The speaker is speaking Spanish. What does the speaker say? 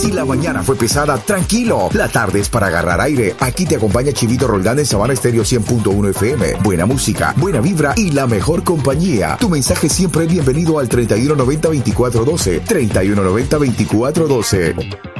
Si la mañana fue pesada, tranquilo. La tarde es para agarrar aire. Aquí te acompaña Chivito Roldán en Sabana Estéreo 100.1 FM. Buena música, buena vibra y la mejor compañía. Tu mensaje siempre es bienvenido al 3190-2412. 3190-2412.